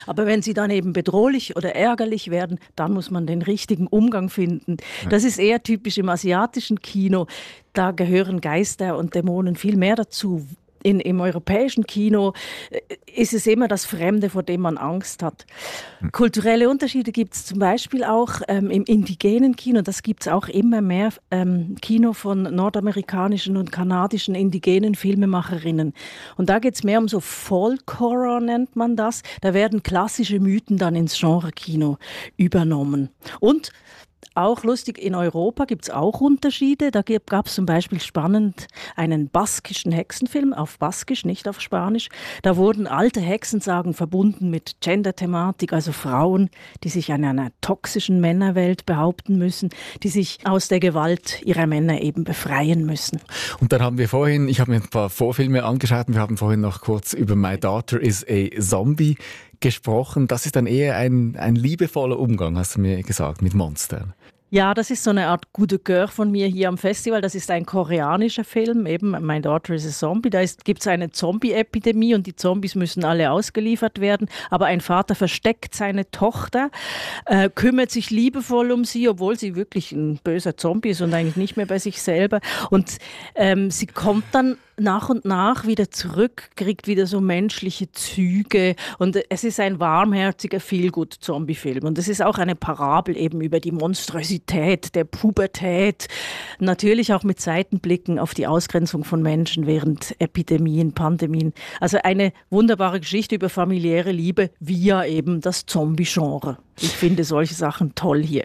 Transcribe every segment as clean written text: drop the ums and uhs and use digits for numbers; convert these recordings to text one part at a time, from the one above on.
Aber wenn sie dann eben bedrohlich oder ärgerlich werden, dann muss man den richtigen Umgang finden. Das ist eher typisch im asiatischen Kino. Da gehören Geister und Dämonen viel mehr dazu. Im europäischen Kino ist es immer das Fremde, vor dem man Angst hat. Kulturelle Unterschiede gibt es zum Beispiel auch im indigenen Kino. Das gibt es auch immer mehr Kino von nordamerikanischen und kanadischen indigenen Filmemacherinnen. Und da geht es mehr um so Folk-Horror, nennt man das. Da werden klassische Mythen dann ins Genre-Kino übernommen. Und auch lustig, in Europa gibt es auch Unterschiede. Da gab es zum Beispiel spannend einen baskischen Hexenfilm, auf Baskisch, nicht auf Spanisch. Da wurden alte Hexensagen verbunden mit Gender-Thematik, also Frauen, die sich in einer toxischen Männerwelt behaupten müssen, die sich aus der Gewalt ihrer Männer eben befreien müssen. Und dann haben wir vorhin, ich habe mir ein paar Vorfilme angeschaut und wir haben vorhin noch kurz über My Daughter is a Zombie gesprochen. Das ist dann eher ein liebevoller Umgang, hast du mir gesagt, mit Monstern. Ja, das ist so eine Art Coup de Cœur von mir hier am Festival. Das ist ein koreanischer Film, eben My Daughter is a Zombie. Da gibt es eine Zombie-Epidemie und die Zombies müssen alle ausgeliefert werden. Aber ein Vater versteckt seine Tochter, kümmert sich liebevoll um sie, obwohl sie wirklich ein böser Zombie ist und eigentlich nicht mehr bei sich selber. Und sie kommt dann nach und nach wieder zurück, kriegt wieder so menschliche Züge und es ist ein warmherziger Feel-Good-Zombie-Film und es ist auch eine Parabel eben über die Monstrosität der Pubertät, natürlich auch mit Seitenblicken auf die Ausgrenzung von Menschen während Epidemien, Pandemien. Also eine wunderbare Geschichte über familiäre Liebe via eben das Zombie-Genre. Ich finde solche Sachen toll hier.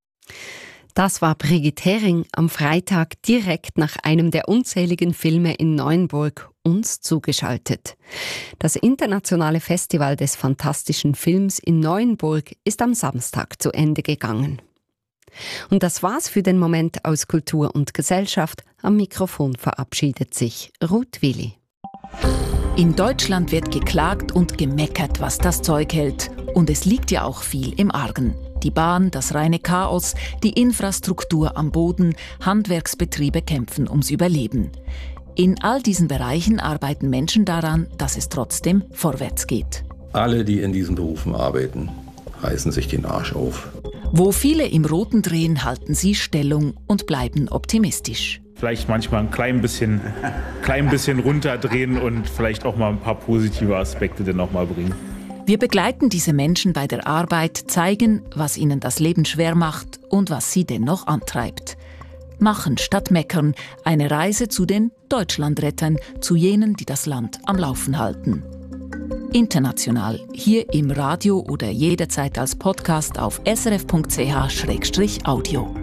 Das war Brigitte Hering am Freitag direkt nach einem der unzähligen Filme in Neuenburg uns zugeschaltet. Das internationale Festival des fantastischen Films in Neuenburg ist am Samstag zu Ende gegangen. Und das war's für den Moment aus Kultur und Gesellschaft. Am Mikrofon verabschiedet sich Ruth Willi. In Deutschland wird geklagt und gemeckert, was das Zeug hält. Und es liegt ja auch viel im Argen. Die Bahn, das reine Chaos, die Infrastruktur am Boden, Handwerksbetriebe kämpfen ums Überleben. In all diesen Bereichen arbeiten Menschen daran, dass es trotzdem vorwärts geht. Alle, die in diesen Berufen arbeiten, reißen sich den Arsch auf. Wo viele im Roten drehen, halten sie Stellung und bleiben optimistisch. Vielleicht manchmal ein klein bisschen runterdrehen und vielleicht auch mal ein paar positive Aspekte dann noch mal bringen. Wir begleiten diese Menschen bei der Arbeit, zeigen, was ihnen das Leben schwer macht und was sie dennoch antreibt. Machen statt meckern, eine Reise zu den Deutschlandrettern, zu jenen, die das Land am Laufen halten. International, hier im Radio oder jederzeit als Podcast auf srf.ch/audio.